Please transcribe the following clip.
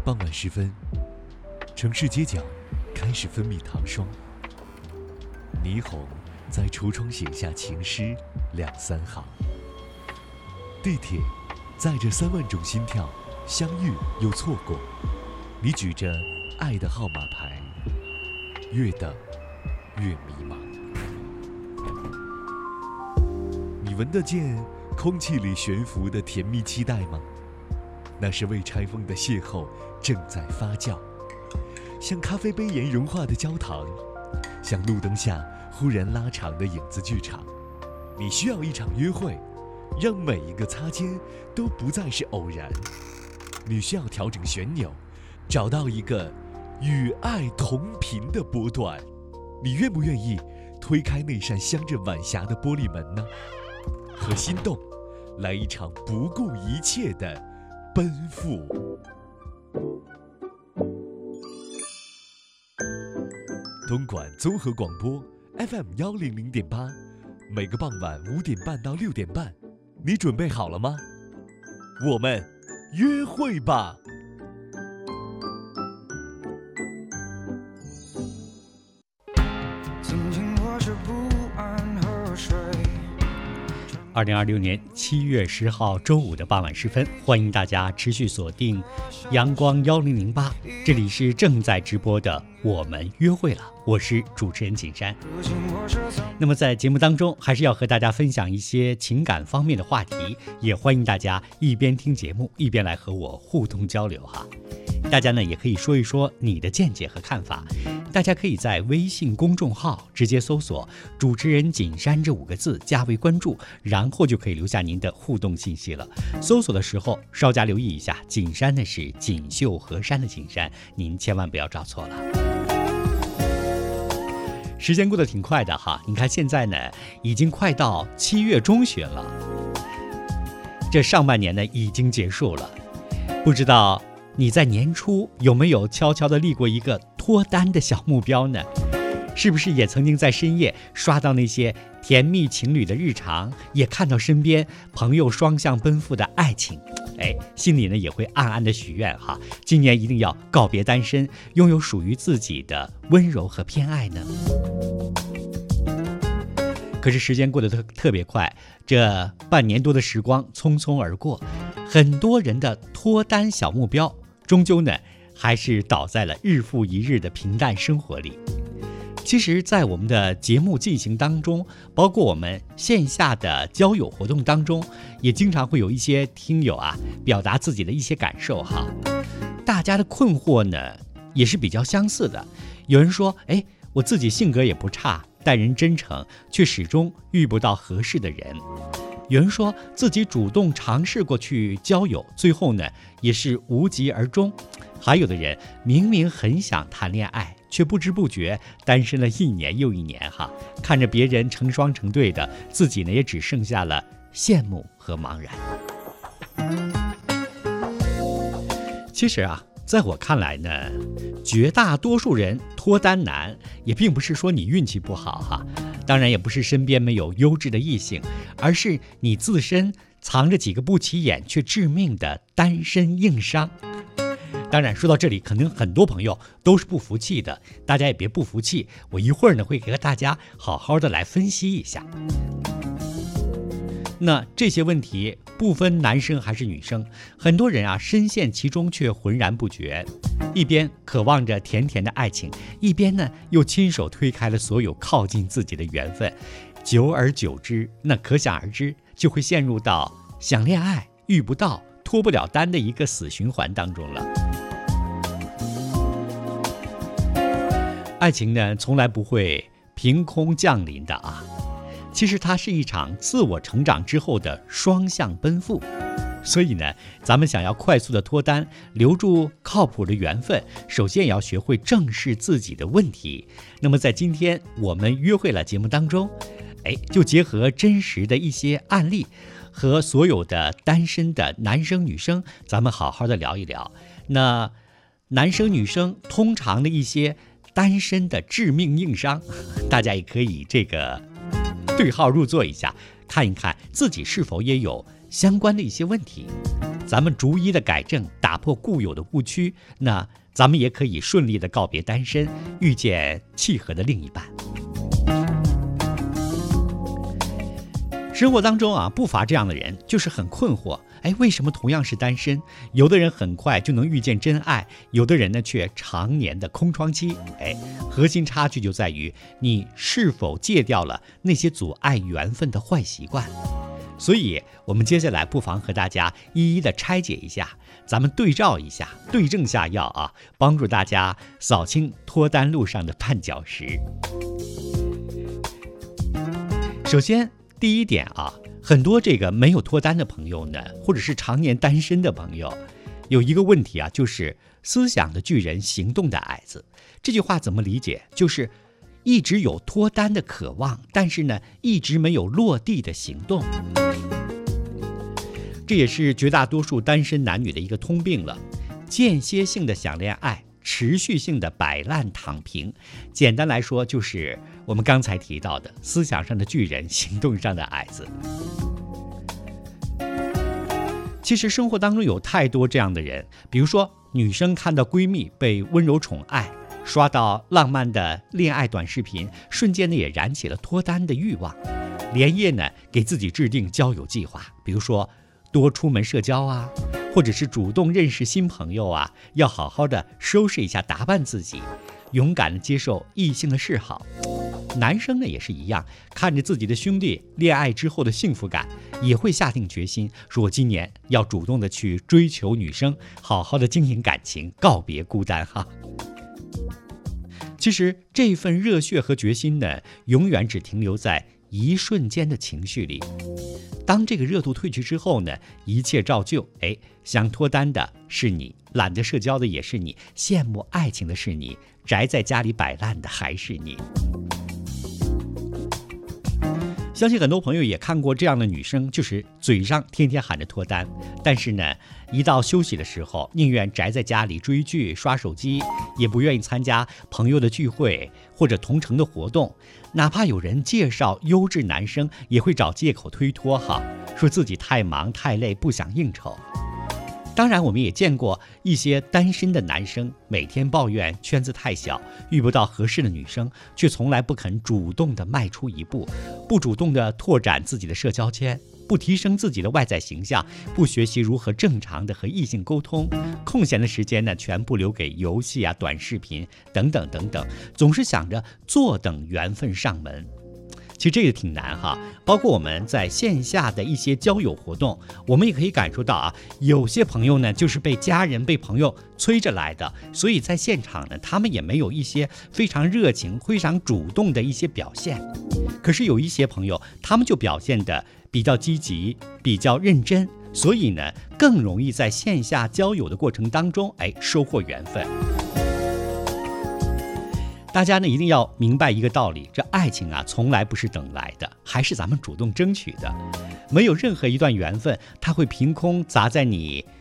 傍晚时分，城市街角开始分泌糖霜，霓虹在橱窗写下情诗2、3行。地铁载着3万种心跳，相遇又错过。你举着爱的号码牌，越等越迷茫。你闻得见空气里悬浮的甜蜜期待吗？那是未拆封的邂逅正在发酵，像咖啡杯沿融化的焦糖，像路灯下忽然拉长的影子剧场。你需要一场约会，让每一个擦肩都不再是偶然。你需要调整旋钮，找到一个与爱同频的波段。你愿不愿意推开那扇镶着晚霞的玻璃门呢？和心动来一场不顾一切的奔赴。东莞综合广播 FM100.8，每个傍晚5点半到6点半，你准备好了吗？我们约会吧。 2026年7月10号周五的傍晚时分，欢迎大家持续锁定阳光1008，这里是正在直播的我们约会了，我是主持人景山。那么在节目当中，还是要和大家分享一些情感方面的话题，也欢迎大家一边听节目一边来和我互动交流哈。大家呢也可以说一说你的见解和看法，大家可以在微信公众号直接搜索主持人景山这5个字加为关注，然后就可以留下您的互动信息了。搜索的时候稍加留意一下，景山呢是锦绣河山的景山，您千万不要找错了。时间过得挺快的哈，你看现在呢已经快到7月中旬了，这上半年呢已经结束了，不知道你在年初有没有悄悄地立过一个脱单的小目标呢？是不是也曾经在深夜刷到那些甜蜜情侣的日常，也看到身边朋友双向奔赴的爱情？心里呢也会暗暗的许愿哈，今年一定要告别单身，拥有属于自己的温柔和偏爱呢。可是时间过得特别快，这半年多的时光匆匆而过，很多人的脱单小目标终究呢还是倒在了日复一日的平淡生活里。其实在我们的节目进行当中，包括我们线下的交友活动当中，也经常会有一些听友表达自己的一些感受哈。大家的困惑呢也是比较相似的。有人说我自己性格也不差，待人真诚，却始终遇不到合适的人。有人说自己主动尝试过去交友，最后呢也是无疾而终。还有的人明明很想谈恋爱，却不知不觉单身了1年又1年哈，看着别人成双成对的，自己呢也只剩下了羡慕和茫然。其实在我看来呢，绝大多数人脱单难，也并不是说你运气不好哈，当然也不是身边没有优质的异性，而是你自身藏着几个不起眼却致命的单身硬伤。当然说到这里，可能很多朋友都是不服气的，大家也别不服气，我一会儿呢会给大家好好的来分析一下。那这些问题不分男生还是女生，很多人深陷其中却浑然不觉，一边渴望着甜甜的爱情，一边呢又亲手推开了所有靠近自己的缘分，久而久之，那可想而知，就会陷入到想恋爱遇不到，脱不了单的一个死循环当中了。爱情呢从来不会凭空降临的其实它是一场自我成长之后的双向奔赴。所以呢，咱们想要快速的脱单，留住靠谱的缘分，首先也要学会正视自己的问题。那么在今天我们约会了节目当中，就结合真实的一些案例，和所有的单身的男生女生，咱们好好的聊一聊。那男生女生通常的一些单身的致命硬伤，大家也可以对号入座一下，看一看自己是否也有相关的一些问题。 咱们逐一的改正，打破固有的误区，那咱们也可以顺利的告别单身，遇见契合的另一半。生活当中不乏这样的人，就是很困惑，为什么同样是单身，有的人很快就能遇见真爱，有的人呢却常年的空窗期？核心差距就在于你是否戒掉了那些阻碍缘分的坏习惯。所以我们接下来不妨和大家一一的拆解一下，咱们对照一下，对症下药帮助大家扫清脱单路上的绊脚石。首先第一点很多这个没有脱单的朋友呢，或者是常年单身的朋友，有一个问题就是思想的巨人，行动的矮子。这句话怎么理解？就是一直有脱单的渴望，但是呢，一直没有落地的行动。这也是绝大多数单身男女的一个通病了，间歇性的想恋爱，持续性的摆烂躺平。简单来说，就是我们刚才提到的思想上的巨人，行动上的矮子。其实生活当中有太多这样的人，比如说女生看到闺蜜被温柔宠爱，刷到浪漫的恋爱短视频，瞬间呢也燃起了脱单的欲望，连夜呢给自己制定交友计划，比如说多出门社交或者是主动认识新朋友要好好的收拾一下打扮自己，勇敢的接受异性的示好。男生呢也是一样，看着自己的兄弟恋爱之后的幸福感，也会下定决心说今年要主动的去追求女生，好好的经营感情，告别孤单其实这份热血和决心呢，永远只停留在一瞬间的情绪里。当这个热度退去之后呢，一切照旧。想脱单的是你，懒得社交的也是你，羡慕爱情的是你，宅在家里摆烂的还是你。相信很多朋友也看过这样的女生，就是嘴上天天喊着脱单，但是呢，一到休息的时候，宁愿宅在家里追剧、刷手机，也不愿意参加朋友的聚会或者同城的活动。哪怕有人介绍优质男生，也会找借口推脱说自己太忙太累，不想应酬。当然我们也见过一些单身的男生，每天抱怨圈子太小，遇不到合适的女生，却从来不肯主动的迈出一步，不主动的拓展自己的社交圈，不提升自己的外在形象，不学习如何正常的和异性沟通，空闲的时间呢全部留给游戏短视频等等等等，总是想着坐等缘分上门。其实这个挺难包括我们在线下的一些交友活动，我们也可以感受到有些朋友呢就是被家人被朋友催着来的，所以在现场呢他们也没有一些非常热情非常主动的一些表现。可是有一些朋友他们就表现得比较积极比较认真，所以呢更容易在线下交友的过程当中收获缘分。大家呢一定要明白一个道理，这爱情从来不是等来的，还是咱们主动争取的。没有任何一段缘分它会凭空砸在你